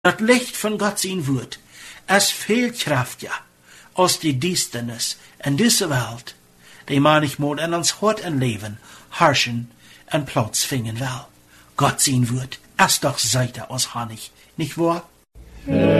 Dat Licht von Gott sein Wort, es viel Kraft ja, aus die Düsternis in dieser Welt, die manchmal in uns Hort und Leben herrschen und Platz finden will. Gott sein Wort, es doch Seite aus Honig, nicht wahr?